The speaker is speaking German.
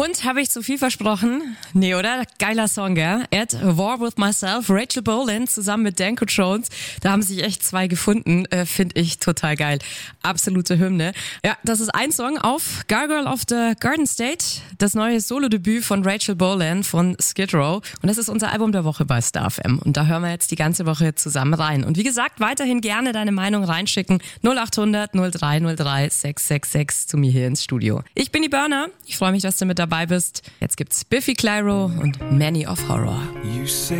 Und habe ich zu viel versprochen? Nee, oder? Geiler Song, gell? At War With Myself, Rachel Bolan zusammen mit Danko Jones. Da haben sich echt zwei gefunden. Finde ich total geil. Absolute Hymne. Ja, das ist ein Song auf Gargoyle of the Garden State, das neue Solo-Debüt von Rachel Bolan von Skid Row. Und das ist unser Album der Woche bei Star FM. Und da hören wir jetzt die ganze Woche zusammen rein. Und wie gesagt, weiterhin gerne deine Meinung reinschicken. 0800 0303 666 zu mir hier ins Studio. Ich bin die Burner. Ich freue mich, dass du mit dabei bist. Jetzt gibt's Biffy Clyro und Many of Horror.